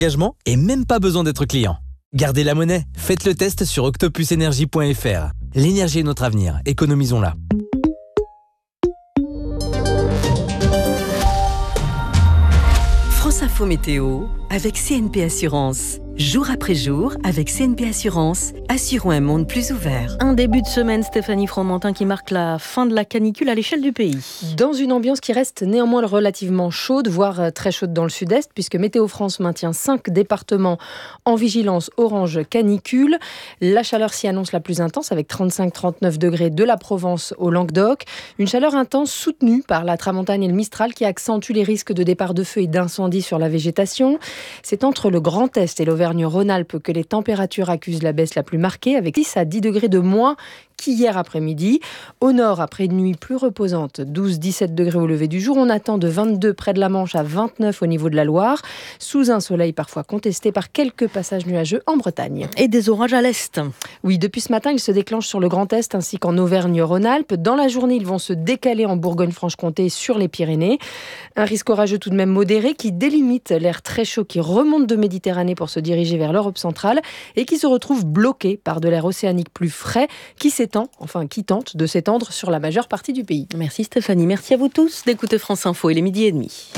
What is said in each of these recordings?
engagement et même pas besoin d'être client. Gardez la monnaie, faites le test sur octopusenergie.fr. L'énergie est notre avenir, économisons-la. France Info Météo avec CNP Assurance. Jour après jour, avec CNP Assurance, assurons un monde plus ouvert. Un début de semaine, Stéphanie Fromentin, qui marque la fin de la canicule à l'échelle du pays. Dans une ambiance qui reste néanmoins relativement chaude, voire très chaude dans le sud-est, puisque Météo France maintient 5 départements en vigilance orange canicule. La chaleur s'y annonce la plus intense, avec 35-39 degrés de la Provence au Languedoc. Une chaleur intense soutenue par la tramontane et le Mistral qui accentue les risques de départ de feu et d'incendie sur la végétation. C'est entre le Grand Est et l'Auvergne-Rhône-Alpes que les températures accusent la baisse la plus marquée, avec 6 à 10 degrés de moins qu'hier après-midi. Au nord, après une nuit plus reposante, 12-17 degrés au lever du jour. On attend de 22 près de la Manche à 29 au niveau de la Loire, sous un soleil parfois contesté par quelques passages nuageux en Bretagne. Et des orages à l'est. Oui, depuis ce matin, ils se déclenchent sur le Grand Est ainsi qu'en Auvergne-Rhône-Alpes. Dans la journée, ils vont se décaler en Bourgogne-Franche-Comté sur les Pyrénées. Un risque orageux tout de même modéré qui délimite l'air très chaud qui remonte de Méditerranée pour se diriger vers l'Europe centrale et qui se retrouve bloqué par de l'air océanique plus frais qui tente de s'étendre sur la majeure partie du pays. Merci Stéphanie, merci à vous tous d'écouter France Info. Il est 12h30.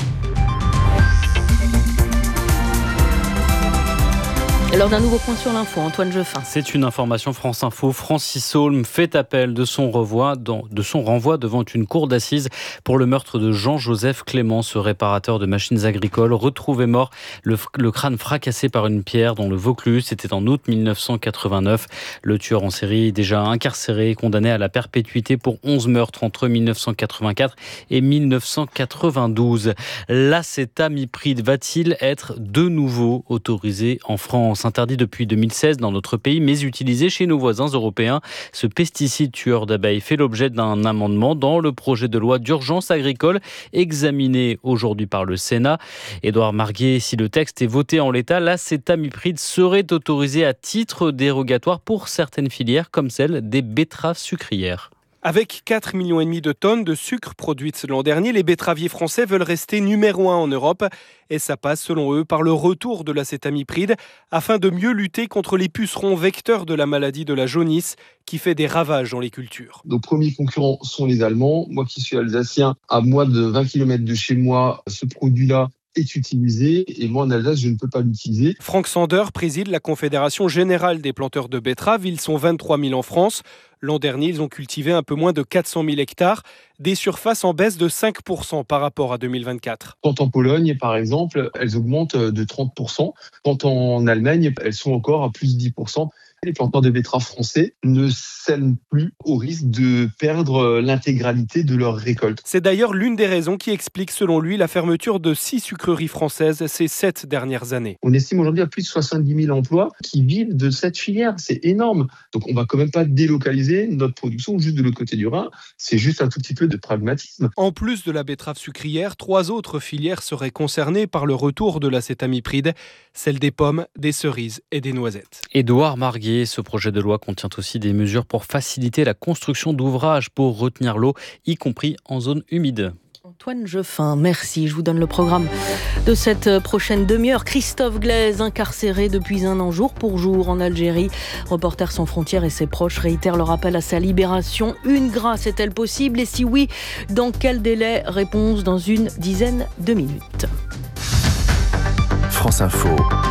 Alors d'un nouveau point sur l'info, Antoine Jeffin. C'est une information France Info. Francis Saulme fait appel de son renvoi devant une cour d'assises pour le meurtre de Jean-Joseph Clément, ce réparateur de machines agricoles, retrouvé mort, le crâne fracassé par une pierre dans le Vaucluse. C'était en août 1989. Le tueur en série, déjà incarcéré, condamné à la perpétuité pour 11 meurtres entre 1984 et 1992. L'acétamipride va-t-il être de nouveau autorisé en France ? Interdit depuis 2016 dans notre pays, mais utilisé chez nos voisins européens. Ce pesticide tueur d'abeilles fait l'objet d'un amendement dans le projet de loi d'urgence agricole examiné aujourd'hui par le Sénat. Édouard Marguet, si le texte est voté en l'état, l'acétamipride serait autorisé à titre dérogatoire pour certaines filières, comme celle des betteraves sucrières. Avec 4,5 millions de tonnes de sucre produites l'an dernier, les betteraviers français veulent rester numéro 1 en Europe. Et ça passe, selon eux, par le retour de l'acétamipride afin de mieux lutter contre les pucerons vecteurs de la maladie de la jaunisse qui fait des ravages dans les cultures. Nos premiers concurrents sont les Allemands. Moi qui suis alsacien, à moins de 20 km de chez moi, ce produit-là est utilisé et moi en Alsace je ne peux pas l'utiliser. Franck Sander préside la Confédération Générale des Planteurs de Betteraves. Ils sont 23 000 en France. L'an dernier, ils ont cultivé un peu moins de 400 000 hectares, des surfaces en baisse de 5% par rapport à 2024. Quand en Pologne, par exemple, elles augmentent de 30%. Quand en Allemagne, elles sont encore à plus de 10%. Les planteurs de betteraves français ne sèment plus au risque de perdre l'intégralité de leur récolte. C'est d'ailleurs l'une des raisons qui explique, selon lui, la fermeture de 6 sucreries françaises ces 7 dernières années. On estime aujourd'hui à plus de 70 000 emplois qui vivent de cette filière. C'est énorme. Donc on ne va quand même pas délocaliser notre production juste de l'autre côté du Rhin. C'est juste un tout petit peu de pragmatisme. En plus de la betterave sucrière, 3 autres filières seraient concernées par le retour de l'acétamipride, celle des pommes, des cerises et des noisettes. Édouard Marguet. Ce projet de loi contient aussi des mesures pour faciliter la construction d'ouvrages pour retenir l'eau, y compris en zone humide. Antoine Jeffin, merci. Je vous donne le programme de cette prochaine demi-heure. Christophe Glaise, incarcéré depuis 1 an jour pour jour en Algérie. Reporters sans frontières et ses proches réitèrent leur appel à sa libération. Une grâce est-elle possible? Et si oui, dans quel délai? Réponse dans une dizaine de minutes. France Info,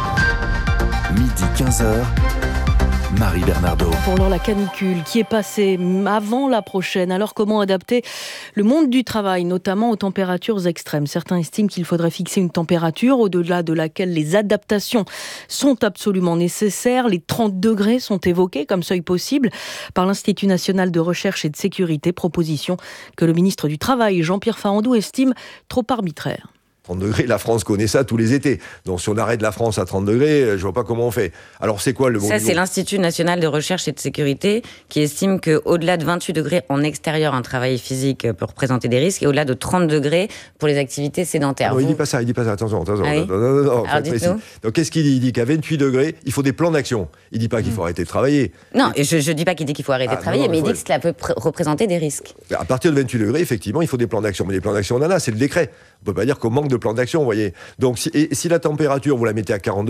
midi 15h. Marie Bernardo. Pour l'heure, la canicule qui est passée avant la prochaine. Alors comment adapter le monde du travail, notamment aux températures extrêmes? Certains estiment qu'il faudrait fixer une température au-delà de laquelle les adaptations sont absolument nécessaires. Les 30 degrés sont évoqués comme seuil possible par l'Institut national de recherche et de sécurité. Proposition que le ministre du Travail, Jean-Pierre Farandou, estime trop arbitraire. 30 degrés, la France connaît ça tous les étés. Donc si on arrête la France à 30 degrés, je vois pas comment on fait. Alors c'est quoi le bon Ça, c'est l'Institut national de recherche et de sécurité qui estime qu'au-delà de 28 degrés en extérieur, un travail physique peut représenter des risques, et au-delà de 30 degrés pour les activités sédentaires. Non, il dit pas ça. Attention. Ah oui. Non. Alors dites-nous. Donc qu'est-ce qu'il dit? Il dit qu'à 28 degrés, il faut des plans d'action. Il dit pas qu'il faut arrêter de travailler. Non, et je dis pas qu'il dit qu'il faut arrêter de travailler, mais il dit que cela peut représenter des risques. À partir de 28 degrés, effectivement, il faut des plans d'action. Mais les plans d'action, on en a, c'est le décret. On peut pas dire qu'on manque de plans d'action, vous voyez. Donc si la température, vous la mettez à 42